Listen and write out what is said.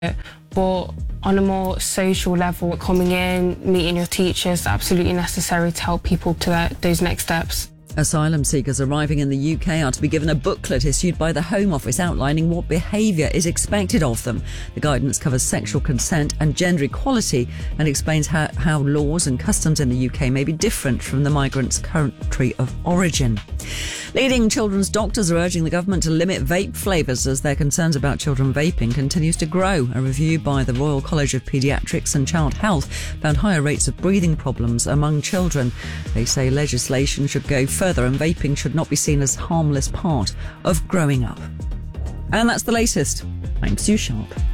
But on a more social level, coming in, meeting your teachers, absolutely necessary to help people to those next steps. Asylum seekers arriving in the UK are to be given a booklet issued by the Home Office outlining what behaviour is expected of them. The guidance covers sexual consent and gender equality and explains how laws and customs in the UK may be different from the migrants' country of origin. Leading children's doctors are urging the government to limit vape flavours as their concerns about children vaping continues to grow. A review by the Royal College of Paediatrics and Child Health found higher rates of breathing problems among children. They say legislation should go further and vaping should not be seen as a harmless part of growing up. And that's the latest. I'm Sue Sharp.